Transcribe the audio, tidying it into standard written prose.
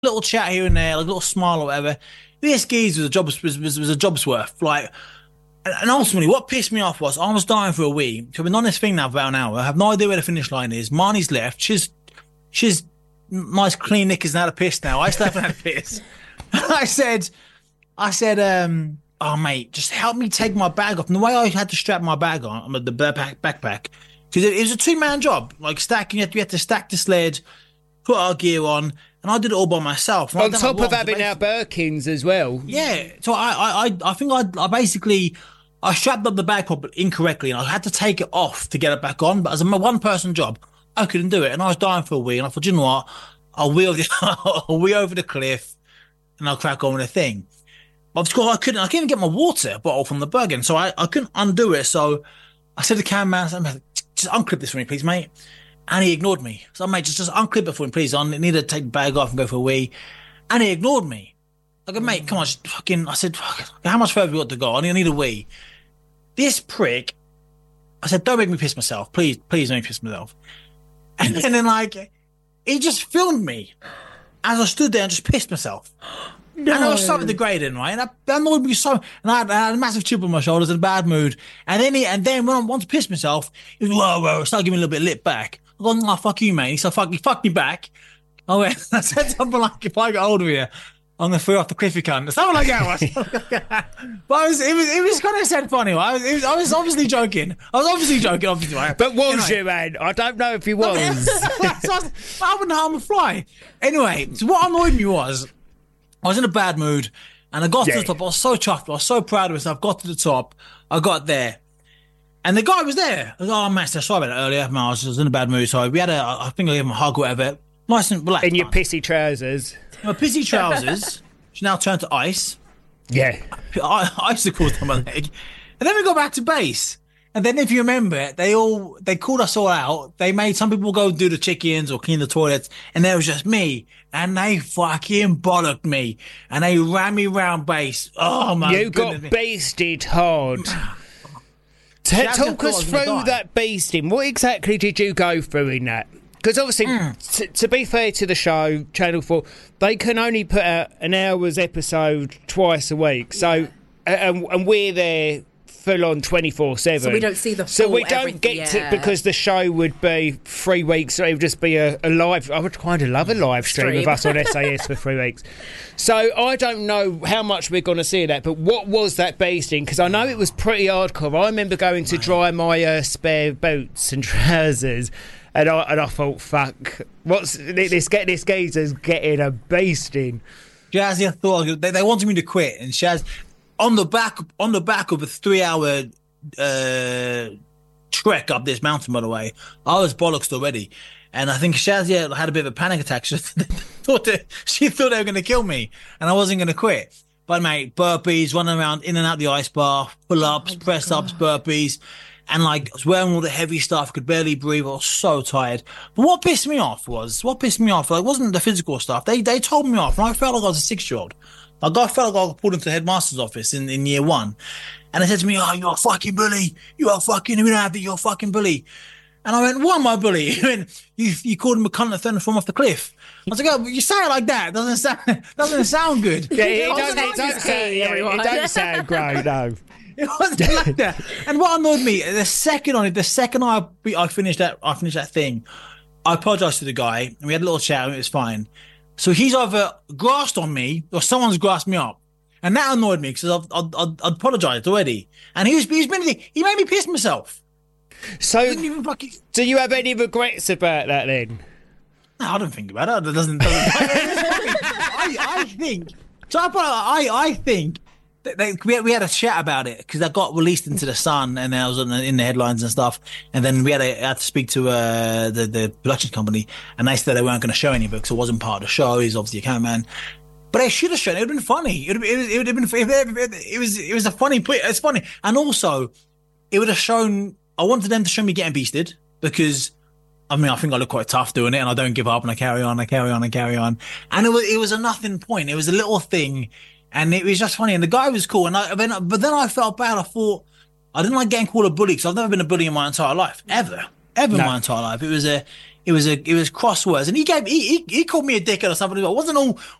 little chat here and there, like a little smile or whatever. This geezer was a job's worth. Like, and ultimately, what pissed me off was I was dying for a wee. So I've been on this thing now for about an hour. I have no idea where the finish line is. Marnie's left. She's nice, clean knickers and had a piss now. I still haven't had a piss. I said, oh mate, just help me take my bag off. And the way I had to strap my bag on, the backpack, because it was a two-man job. Like stacking, you had to stack the sled, put our gear on, and I did it all by myself. On top of having our Birkins as well. Yeah. So I think I basically I strapped up the bag properly incorrectly, and I had to take it off to get it back on. But as a one-person job, I couldn't do it, and I was dying for a wee. And I thought, you know what? I'll wheel over the cliff, and I'll crack on with the thing. But of course, I couldn't even get my water bottle from the Bergen, so I couldn't undo it. So I said to the cameraman, just unclip this for me, please, mate. And he ignored me. So, mate, just unclip it for me, please. I need to take the bag off and go for a wee. And he ignored me. I go, mate, come on, just fucking. I said, how much further have we got to go? I need a wee. This prick, I said, don't make me piss myself. Please don't make me piss myself. And then, like, he just filmed me as I stood there and just pissed myself. No. And I was so degrading, right? And that annoyed me so. And I had a massive chip on my shoulders in a bad mood. And then when I wanted to piss myself, he was whoa, started giving me a little bit of lip back. I go, no, fuck you, mate. He said, fuck me back. I went, I said something like, if I get hold of you, I'm going to throw you off the cliff, you cunt. Something like that. But it was kind of said funny. I was obviously joking. Obviously. Right? But was you, man? I don't know if he was. I wouldn't harm a fly. Anyway, so what annoyed me was, I was in a bad mood, and I got to the top. I was so chuffed. I was so proud of myself. Got to the top. I got there. And the guy was there. I was like, oh, master, sorry about that earlier. Man, I was in a bad mood. So we had I think I gave him a hug or whatever. Nice and relaxed. In your pissy trousers. My pissy trousers, which now turned to ice. Yeah. Icicles on my leg. And then we got back to base. And then if you remember, they called us all out. They made some people go do the chickens or clean the toilets. And there was just me. And they fucking bollocked me. And they ran me round base. Oh my goodness. You got beasted hard. Talk us through that beasting. What exactly did you go through in that? Because obviously, to be fair to the show, Channel 4, they can only put out an hour's episode twice a week. So, and we're there full on 24/7. So we don't see the full So we don't get to, because the show would be 3 weeks, so it would just be a live. I would kind of love a live stream of us on SAS for 3 weeks. So I don't know how much we're going to see of that, but what was that based in? Because I know it was pretty hardcore. I remember going to dry my spare boots and trousers, and I thought, fuck, what's this geezer's getting a basting. Jazzy, I thought they wanted me to quit, and Shaz, on the back of a 3-hour trek up this mountain, by the way, I was bollocks already. And I think Shazia had a bit of a panic attack. She thought they were going to kill me, and I wasn't going to quit. But mate, burpees, running around in and out the ice bar, pull-ups, press-ups, burpees, and like I was wearing all the heavy stuff, could barely breathe. I was so tired. But what pissed me off like, wasn't the physical stuff. They told me off, and I felt like I was a 6-year-old. Like I felt like I got pulled into the headmaster's office in year 1, and they said to me, "Oh, you're a fucking bully. You are fucking. We don't have that. You're a fucking bully." And I went, "What am I bully?" He went, you called him a cunt and threw him off the cliff. I was like, "Oh, you say it like that. It doesn't sound good." Yeah, it don't sound great, no. It wasn't like that. And what annoyed me, the second I finished that thing, I apologized to the guy, and we had a little chat, and it was fine. So he's either grasped on me or someone's grasped me up. And that annoyed me because I'd apologized already. And he made me piss myself. So, do you have any regrets about that then? No, I don't think about it. It doesn't I think. So I think we had a chat about it because that got released into the Sun, and I was in the headlines and stuff. And then we had to speak to the production company, and they said they weren't going to show any of it because it wasn't part of the show. He's obviously a cameraman. But they should have shown it. It would have been funny. It would have been. It was a funny. It's funny, and also it would have shown. I wanted them to show me getting beasted because, I mean, I think I look quite tough doing it, and I don't give up, and I carry on. And it was a nothing point. It was a little thing, and it was just funny. And the guy was cool. But then I felt bad. I thought I didn't like getting called a bully because I've never been a bully in my entire life, ever in my entire life. It It was crosswords, and he called me a dickhead or something. It wasn't all